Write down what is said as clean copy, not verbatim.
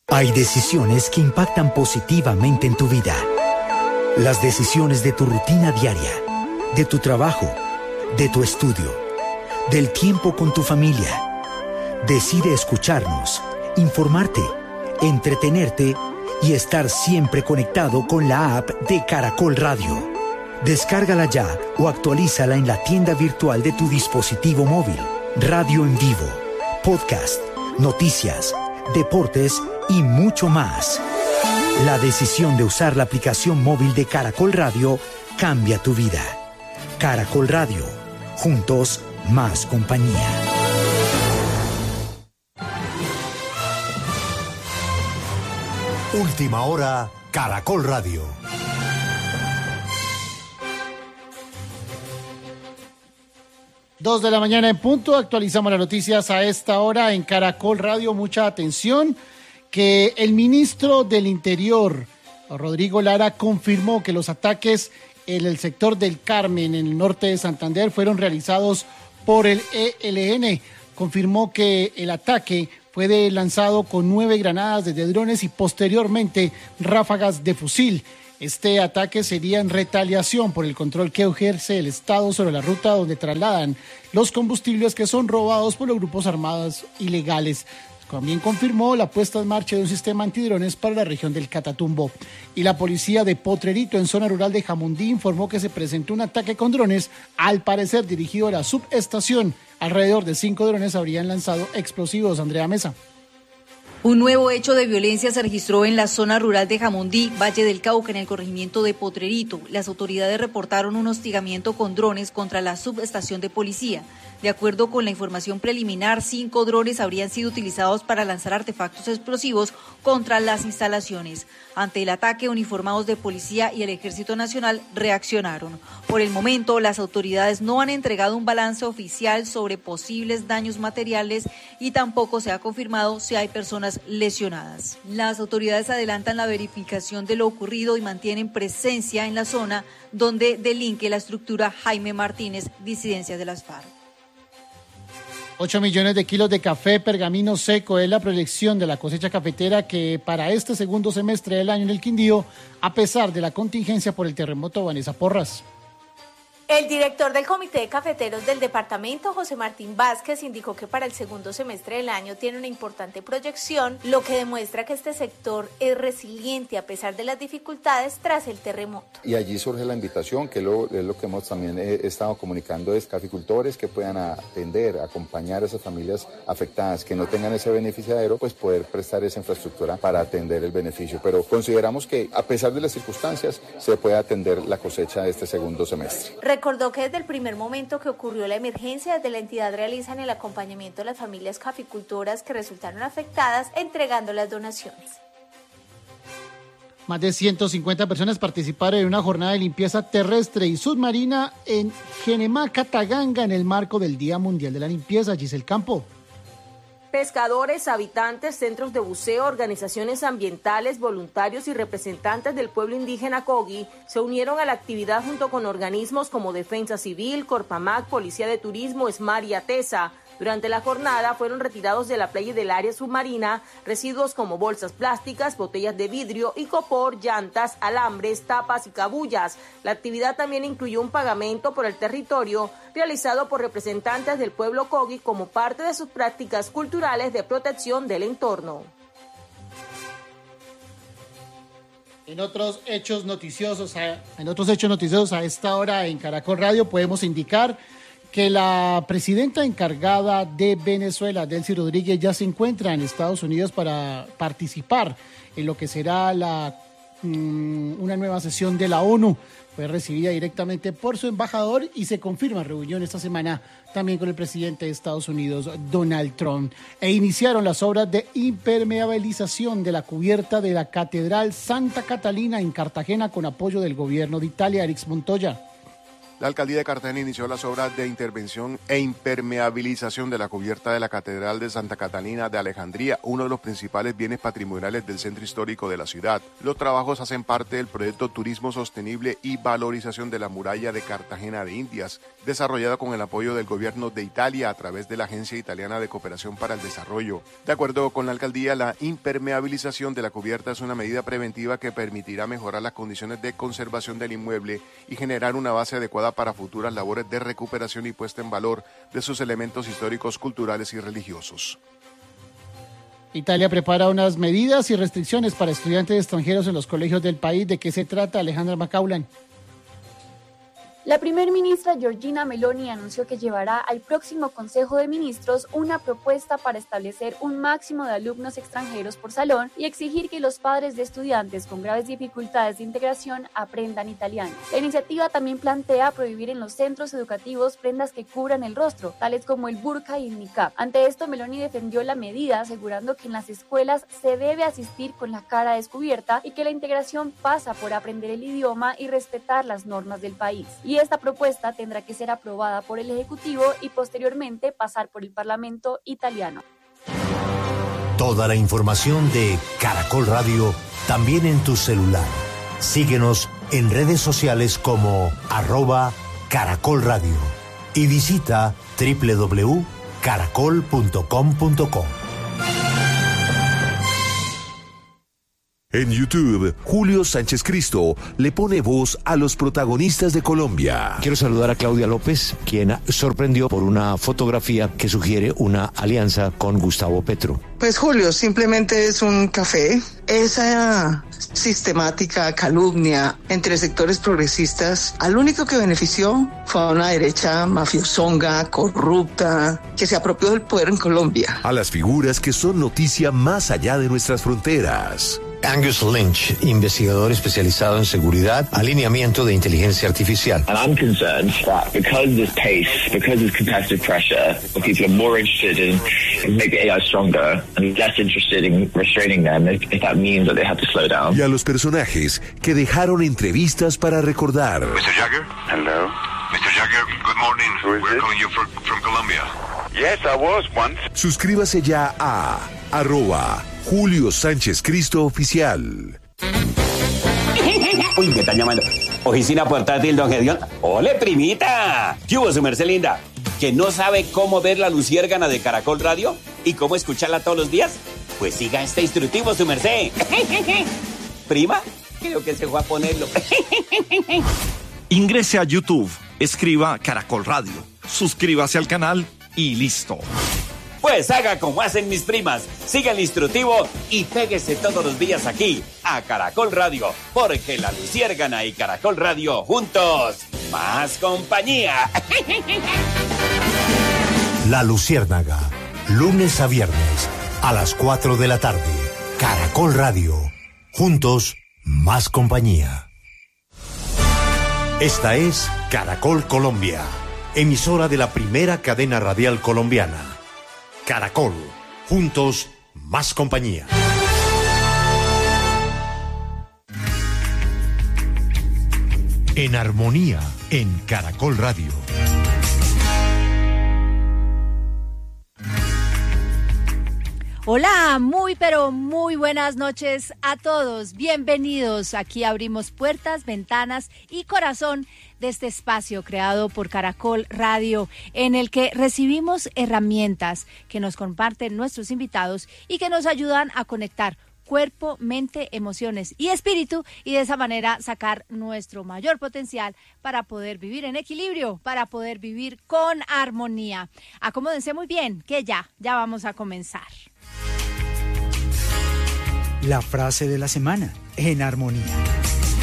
Hay decisiones que impactan positivamente en tu vida. Las decisiones de tu rutina diaria, de tu trabajo, de tu estudio, del tiempo con tu familia. Decide escucharnos, informarte, entretenerte y estar siempre conectado con la app de Caracol Radio. Descárgala ya o actualízala en la tienda virtual de tu dispositivo móvil. Radio en vivo, podcast, noticias, deportes y mucho más. La decisión de usar la aplicación móvil de Caracol Radio cambia tu vida. Caracol Radio. Juntos, más compañía. Última hora, Caracol Radio. 2 de la mañana en punto, actualizamos las noticias a esta hora en Caracol Radio. Mucha atención, que el ministro del Interior, Rodrigo Lara, confirmó que los ataques en el sector del Carmen, en el norte de Santander, fueron realizados por el ELN. Confirmó que el ataque fue lanzado con 9 granadas desde drones y posteriormente ráfagas de fusil. Este ataque sería en retaliación por el control que ejerce el Estado sobre la ruta donde trasladan los combustibles que son robados por los grupos armados ilegales. También confirmó la puesta en marcha de un sistema antidrones para la región del Catatumbo. Y la policía de Potrerito, en zona rural de Jamundí, informó que se presentó un ataque con drones, al parecer dirigido a la subestación. Alrededor de 5 drones habrían lanzado explosivos. Andrea Mesa. Un nuevo hecho de violencia se registró en la zona rural de Jamundí, Valle del Cauca, en el corregimiento de Potrerito. Las autoridades reportaron un hostigamiento con drones contra la subestación de policía. De acuerdo con la información preliminar, 5 drones habrían sido utilizados para lanzar artefactos explosivos contra las instalaciones. Ante el ataque, uniformados de policía y el Ejército Nacional reaccionaron. Por el momento, las autoridades no han entregado un balance oficial sobre posibles daños materiales y tampoco se ha confirmado si hay personas lesionadas. Las autoridades adelantan la verificación de lo ocurrido y mantienen presencia en la zona donde delinque la estructura Jaime Martínez, disidencia de las FARC. 8 millones de kilos de café pergamino seco es la proyección de la cosecha cafetera que para este segundo semestre del año en el Quindío, a pesar de la contingencia por el terremoto. Vanessa Porras. El director del Comité de Cafeteros del departamento, José Martín Vázquez, indicó que para el segundo semestre del año tiene una importante proyección, lo que demuestra que este sector es resiliente a pesar de las dificultades tras el terremoto. Y allí surge la invitación, que es lo que hemos también estado comunicando, es caficultores que puedan atender, acompañar a esas familias afectadas, que no tengan ese beneficiadero, pues poder prestar esa infraestructura para atender el beneficio. Pero consideramos que a pesar de las circunstancias se puede atender la cosecha de este segundo semestre. Recordó que desde el primer momento que ocurrió la emergencia, desde la entidad realizan el acompañamiento de las familias caficultoras que resultaron afectadas, entregando las donaciones. Más de 150 personas participaron en una jornada de limpieza terrestre y submarina en Genemaca, Taganga, en el marco del Día Mundial de la Limpieza. Giselle Campo. Pescadores, habitantes, centros de buceo, organizaciones ambientales, voluntarios y representantes del pueblo indígena Kogi se unieron a la actividad junto con organismos como Defensa Civil, Corpamac, Policía de Turismo, SMAR y ATESA. Durante la jornada fueron retirados de la playa y del área submarina residuos como bolsas plásticas, botellas de vidrio, icopor, llantas, alambres, tapas y cabullas. La actividad también incluyó un pagamento por el territorio realizado por representantes del pueblo Kogi como parte de sus prácticas culturales de protección del entorno. En otros hechos noticiosos a esta hora en Caracol Radio podemos indicar que la presidenta encargada de Venezuela, Delcy Rodríguez, ya se encuentra en Estados Unidos para participar en lo que será una nueva sesión de la ONU. Fue recibida directamente por su embajador y se confirma reunión esta semana también con el presidente de Estados Unidos, Donald Trump. E iniciaron las obras de impermeabilización de la cubierta de la Catedral Santa Catalina en Cartagena con apoyo del gobierno de Italia. Erix Montoya. La alcaldía de Cartagena inició las obras de intervención e impermeabilización de la cubierta de la Catedral de Santa Catalina de Alejandría, uno de los principales bienes patrimoniales del centro histórico de la ciudad. Los trabajos hacen parte del proyecto Turismo Sostenible y Valorización de la Muralla de Cartagena de Indias, desarrollado con el apoyo del gobierno de Italia a través de la Agencia Italiana de Cooperación para el Desarrollo. De acuerdo con la alcaldía, la impermeabilización de la cubierta es una medida preventiva que permitirá mejorar las condiciones de conservación del inmueble y generar una base adecuada para futuras labores de recuperación y puesta en valor de sus elementos históricos, culturales y religiosos. Italia prepara unas medidas y restricciones para estudiantes extranjeros en los colegios del país. ¿De qué se trata, Alejandra Macaulan? La primer ministra Giorgia Meloni anunció que llevará al próximo Consejo de Ministros una propuesta para establecer un máximo de alumnos extranjeros por salón y exigir que los padres de estudiantes con graves dificultades de integración aprendan italiano. La iniciativa también plantea prohibir en los centros educativos prendas que cubran el rostro, tales como el burka y el niqab. Ante esto, Meloni defendió la medida, asegurando que en las escuelas se debe asistir con la cara descubierta y que la integración pasa por aprender el idioma y respetar las normas del país. Y esta propuesta tendrá que ser aprobada por el Ejecutivo y posteriormente pasar por el Parlamento italiano. Toda la información de Caracol Radio también en tu celular. Síguenos en redes sociales como @Caracol Radio y visita www.caracol.com.co. En YouTube, Julio Sánchez Cristo le pone voz a los protagonistas de Colombia. Quiero saludar a Claudia López, quien sorprendió por una fotografía que sugiere una alianza con Gustavo Petro. Pues Julio, simplemente es un café. Esa sistemática calumnia entre sectores progresistas, al único que benefició fue a una derecha mafiosonga, corrupta, que se apropió del poder en Colombia. A las figuras que son noticia más allá de nuestras fronteras. Angus Lynch, investigador especializado en seguridad, alineamiento de inteligencia artificial. And I'm concerned that because of this pace, because of this competitive pressure, people are more interested in making AI stronger and less interested in restraining them if that means that they have to slow down. Y a los personajes que dejaron entrevistas para recordar. Mr. Jagger? Hello. Mr. Jagger, good morning. We're calling you from Colombia. Yes, I was once. Suscríbase ya a @Julio Sánchez Cristo Oficial. Uy, me están llamando. Oficina portátil, don Gedión. ¡Ole, primita! ¿Qué hubo, su merced linda? ¿Que no sabe cómo ver la luciérgana de Caracol Radio? ¿Y cómo escucharla todos los días? Pues siga este instructivo, su merced. ¿Prima? Creo que se fue a ponerlo. Ingrese a YouTube, escriba Caracol Radio, suscríbase al canal y listo. Pues haga como hacen mis primas, siga el instructivo y péguese todos los días aquí, a Caracol Radio, porque la luciérgana y Caracol Radio juntos, más compañía. La Luciérnaga, lunes a viernes, a las 4 de la tarde. Caracol Radio, juntos, más compañía. Esta es Caracol Colombia, emisora de la primera cadena radial colombiana. Caracol, juntos, más compañía. En armonía, en Caracol Radio. Hola, pero muy buenas noches a todos. Bienvenidos. Aquí abrimos puertas, ventanas y corazón de este espacio creado por Caracol Radio, en el que recibimos herramientas que nos comparten nuestros invitados y que nos ayudan a conectar cuerpo, mente, emociones y espíritu, y de esa manera sacar nuestro mayor potencial para poder vivir en equilibrio, para poder vivir con armonía. Acomódense muy bien, que ya vamos a comenzar. La frase de la semana, en armonía.